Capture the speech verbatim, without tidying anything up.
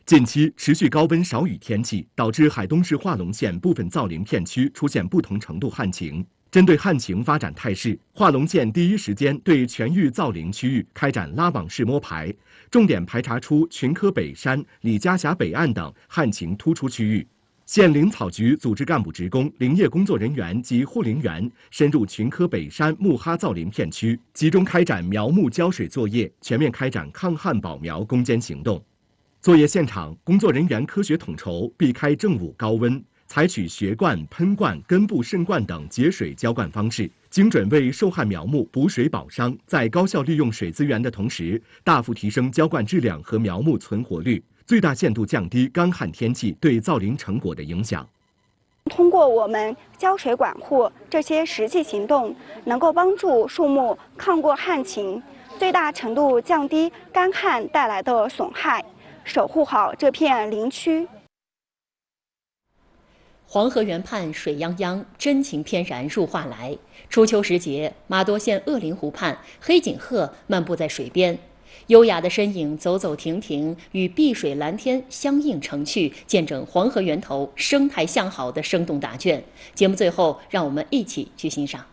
近期持续高温少雨天气，导致海东市化龙县部分造林片区出现不同程度旱情。针对旱情发展态势，化龙县第一时间对全域造林区域开展拉网式摸排，重点排查出群科北山、李家峡北岸等旱情突出区域。县林草局组织干部职工、林业工作人员及护林员深入群科北山木哈造林片区，集中开展苗木浇水作业，全面开展抗旱保苗攻坚行动。作业现场，工作人员科学统筹，避开正午高温，采取学灌、喷灌、根部渗灌等节水浇灌方式，精准为受旱苗木补水保墒，在高效利用水资源的同时，大幅提升浇灌质量和苗木存活率，最大限度降低干旱天气对造林成果的影响。 通过我们浇水管护这些实际行动，能够帮助树木抗过旱情，最大程度降低干旱带来的损害，守护好这片林区。 黄河源畔水泱泱，真情翩然入画来。初秋时节，玛多县鄂陵湖畔，黑颈鹤漫步在水边，优雅的身影走走停停，与碧水蓝天相映成趣，见证黄河源头生态向好的生动答卷。节目最后，让我们一起去欣赏。